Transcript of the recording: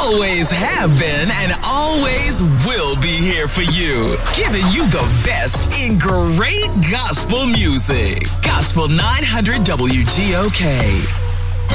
always have been and always will be here for you, giving you the best in great gospel music. Gospel 900 WGOK.